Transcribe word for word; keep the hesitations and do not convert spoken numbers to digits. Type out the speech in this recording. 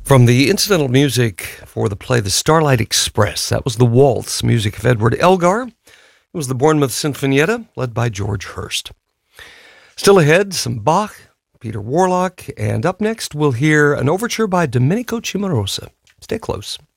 From the incidental music for the play The Starlight Express, that was the waltz, music of Edward Elgar. It was the Bournemouth Sinfonietta, led by George Hurst. Still ahead, some Bach, Peter Warlock, and up next we'll hear an overture by Domenico Cimarosa. Stay close.